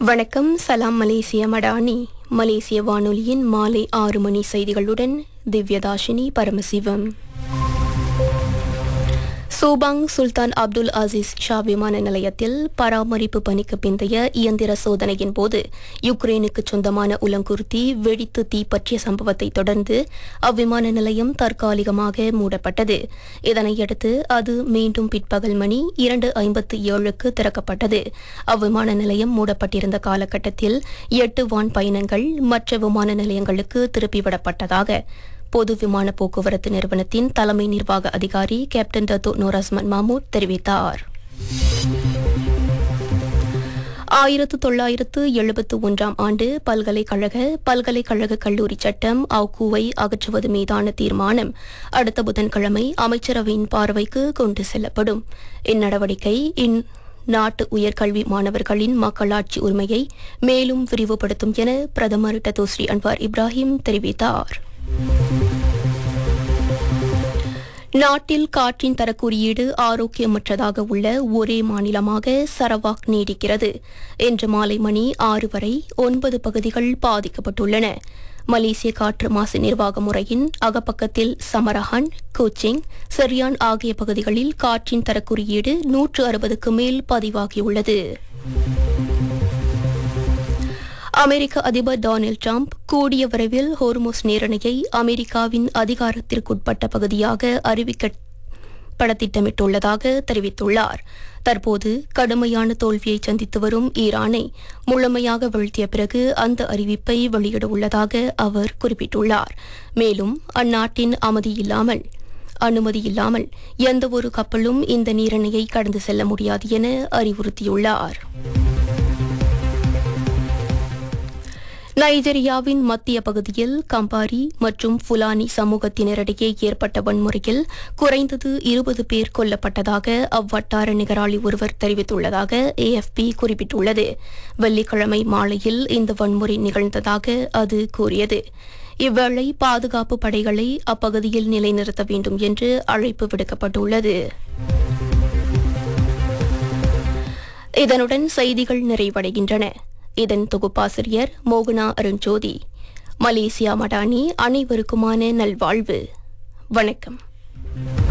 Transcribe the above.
வணக்கம். சலாம் மலேசிய மடானி. மலேசிய வானொலியின் மாலை 6 மணி செய்திகளுடன் திவ்யதாஷினி பரமசிவம். சூபாங் சுல்தான் அப்துல் அசீஸ் ஷா விமான நிலையத்தில் பராமரிப்பு பணிக்கு பிந்தைய இயந்திர சோதனையின் போது யுக்ரைனுக்கு சொந்தமான உலங்குருத்தி வெடித்து தீப்பற்றிய சம்பவத்தை தொடர்ந்து அவ்விமான நிலையம் தற்காலிகமாக மூடப்பட்டது. இதனையடுத்து அது மீண்டும் பிற்பகல் மணி 2:57க்கு திறக்கப்பட்டது. அவ்விமான நிலையம் மூடப்பட்டிருந்த காலகட்டத்தில் 8 வான் பயணங்கள் மற்ற விமான நிலையங்களுக்கு திருப்பிவிடப்பட்டதாக பொது விமான போக்குவரத்து நிறுவனத்தின் தலைமை நிர்வாக அதிகாரி கேப்டன் டத்தோ நோராஸ்மன் மாமூட் தெரிவித்தார். 1971 ஆண்டு பல்கலைக்கழக கல்லூரி சட்டம் அவுக்குவை அகற்றுவது மீதான தீர்மானம் அடுத்த புதன்கிழமை அமைச்சரவையின் பார்வைக்கு கொண்டு செல்லப்படும். இந்நடவடிக்கை நாட்டு உயர்கல்வி மாணவர்களின் மக்களாட்சி உரிமையை மேலும் விரிவுபடுத்தும் என பிரதமர் டத்தோ ஸ்ரீ அன்வார் இப்ராஹிம் தெரிவித்தார். நாட்டில் காற்றின் தரக்குறியீடு ஆரோக்கியமற்றதாக உள்ள ஒரே மாநிலமாக சரவாக் நீடிக்கிறது. இன்று மாலை மணி 6 வரை 9 பகுதிகள் பாதிக்கப்பட்டுள்ளன. மலேசிய காற்று மாசு நிர்வாக முறையின் அகப்பக்கத்தில் சமரஹான், கோச்சிங், செரியான் ஆகிய பகுதிகளில் காற்றின் தரக்குறியீடு 160க்கு மேல் பதிவாகியுள்ளது. அமெரிக்க அதிபர் டொனால்டு டிரம்ப் கூடிய விரைவில் ஹோர்முஸ் நீரிணையை அமெரிக்காவின் அதிகாரத்திற்குட்பட்ட பகுதியாக அறிவிக்கப்பட திட்டமிட்டுள்ளதாக தெரிவித்துள்ளார். தற்போது கடுமையான தோல்வியை சந்தித்து வரும் ஈரானை முழுமையாக வீழ்த்திய பிறகு அந்த அறிவிப்பை வெளியிட உள்ளதாக அவர் குறிப்பிட்டுள்ளார். மேலும் அந்நாட்டின் அனுமதி இல்லாமல் எந்தவொரு கப்பலும் இந்த நீரிணையை கடந்து செல்ல முடியாது என அறிவுறுத்தியுள்ளார். நைஜீரியாவின் மத்திய பகுதியில் கம்பாரி மற்றும் ஃபுலானி சமூகத்தினரிடையே ஏற்பட்ட வன்முறையில் குறைந்தது 20 பேர் கொல்லப்பட்டதாக அவ்வட்டார நிகராளி ஒருவர் தெரிவித்துள்ளதாக AFP குறிப்பிட்டுள்ளது. வெள்ளிக்கிழமை மாலையில் இந்த வன்முறை நிகழ்ந்ததாக அது கூறியது. இவ்வேளை பாதுகாப்பு படைகளை அப்பகுதியில் நிலைநிறுத்த வேண்டும் என்று அழைப்பு விடுக்கப்பட்டுள்ளது. இதனுடன் செய்திகள் நிறைவடைகின்றன. இதன் தொகுப்பாசிரியர் மோகனா அருண்ஜோதி. மலேசியா மடானி அனைவருக்குமான நல்வாழ்வு. வணக்கம்.